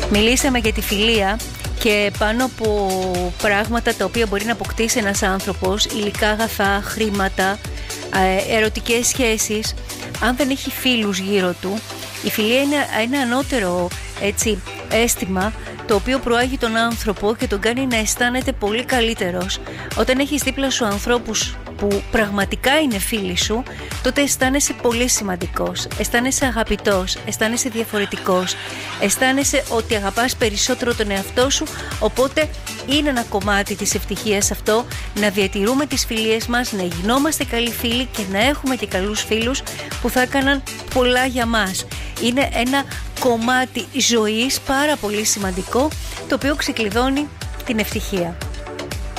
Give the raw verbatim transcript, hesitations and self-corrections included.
Μιλήσαμε για τη φιλία και πάνω από πράγματα τα οποία μπορεί να αποκτήσει ένας άνθρωπος, υλικά αγαθά, χρήματα, ερωτικές σχέσεις. Αν δεν έχει φίλους γύρω του, η φιλία είναι ένα ανώτερο, έτσι, αίσθημα, το οποίο προάγει τον άνθρωπο και τον κάνει να αισθάνεται πολύ καλύτερος. Όταν έχεις δίπλα σου ανθρώπους που πραγματικά είναι φίλοι σου, τότε αισθάνεσαι πολύ σημαντικός, αισθάνεσαι αγαπητός, αισθάνεσαι διαφορετικός, αισθάνεσαι ότι αγαπάς περισσότερο τον εαυτό σου. Οπότε είναι ένα κομμάτι της ευτυχίας αυτό, να διατηρούμε τις φιλίες μας, να γινόμαστε καλοί φίλοι και να έχουμε και καλούς φίλους που θα έκαναν πολλά για μας. Είναι ένα κομμάτι ζωής πάρα πολύ σημαντικό, το οποίο ξεκλειδώνει την ευτυχία.